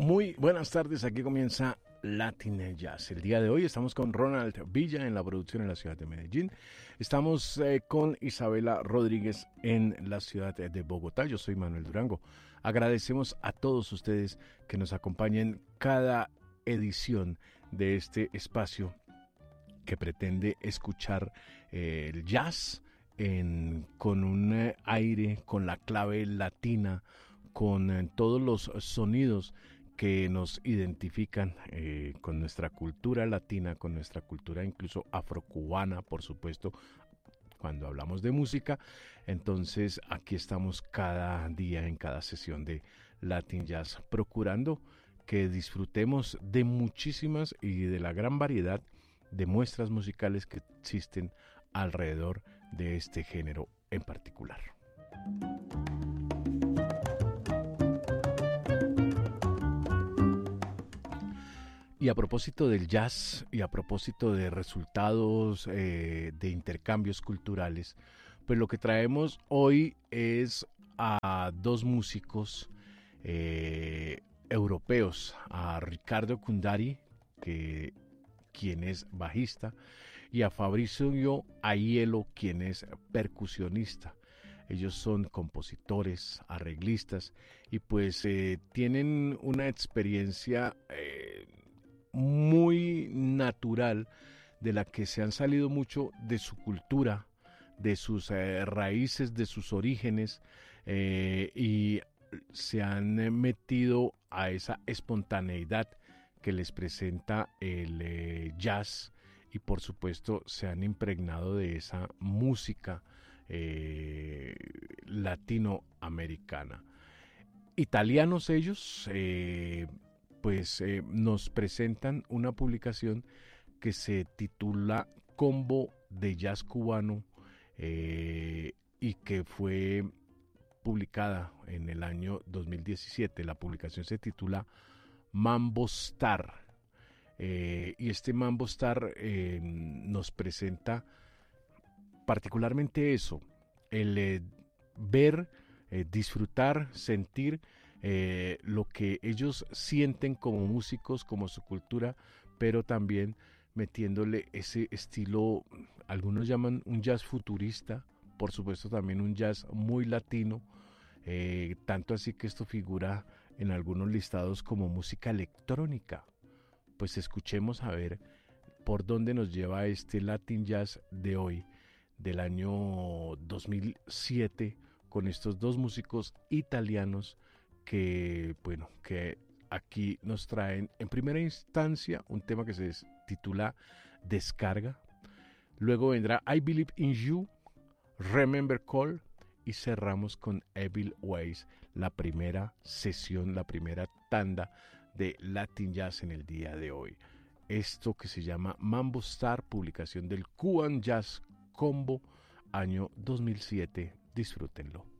Muy buenas tardes, aquí comienza Latin Jazz. El día de hoy estamos con Ronald Villa en la producción en la ciudad de Medellín. Estamos con Isabela Rodríguez en la ciudad de Bogotá. Yo soy Manuel Durango. Agradecemos a todos ustedes que nos acompañen cada edición de este espacio que pretende escuchar el jazz con un aire, con la clave latina, con todos los sonidos que nos identifican con nuestra cultura latina, con nuestra cultura incluso afrocubana, por supuesto, cuando hablamos de música. Entonces aquí estamos cada día en cada sesión de Latin Jazz, procurando que disfrutemos de muchísimas y de la gran variedad de muestras musicales que existen alrededor de este género en particular. Y a propósito del jazz y a propósito de resultados de intercambios culturales, pues lo que traemos hoy es a dos músicos europeos, a Riccardo Kundari, quien es bajista, y a Fabrizio Aiello, quien es percusionista. Ellos son compositores, arreglistas y pues tienen una experiencia muy natural de la que se han salido mucho de su cultura, de sus raíces, de sus orígenes y se han metido a esa espontaneidad que les presenta el jazz y por supuesto se han impregnado de esa música latinoamericana. Italianos ellos, nos presentan una publicación que se titula Combo de Jazz Cubano y que fue publicada en el año 2017. La publicación se titula Mambo Star. Y este Mambo Star nos presenta particularmente eso, el ver, disfrutar, sentir lo que ellos sienten como músicos, como su cultura, pero también metiéndole ese estilo, algunos llaman un jazz futurista, por supuesto también un jazz muy latino, tanto así que esto figura en algunos listados como música electrónica. Pues escuchemos a ver por dónde nos lleva este Latin Jazz de hoy, del año 2007, con estos dos músicos italianos que aquí nos traen en primera instancia un tema que se titula Descarga, luego vendrá I Believe in You, Remember Call y cerramos con Evil Ways, la primera sesión, la primera tanda de Latin Jazz en el día de hoy. Esto que se llama Mambo Star, publicación del Cuban Jazz Combo, año 2007. Disfrútenlo.